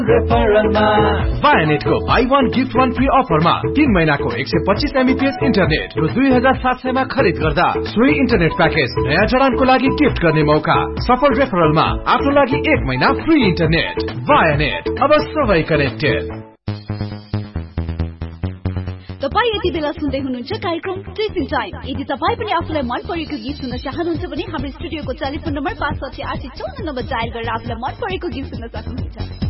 Vianet को buy one gift one free offer मा 3 महिनाको 125 Mbps इन्टरनेट रु 2700 मा खरिद गर्दा सोही इन्टरनेट प्याकेज नयाँ जडानको लागि गिफ्ट गर्ने मौका। सफल रेफरल मा आफ्नो लागि 1 महिना फ्री इन्टरनेट। Vianet, अब सबै कनेक्टेड। तपाई यति बेला सुन्दै हुनुहुन्छ कार्यक्रम टिचिङ टाइम। यदि तपाई पनि आफुलाई मन परेको गीत सुन्न चाहनुहुन्छ भने हाम्रो स्टुडियोको टेलिफोन नम्बर 56854 नम्बर डायल गरेर आफुलाई मन परेको गीत सुन्न सक्नुहुन्छ।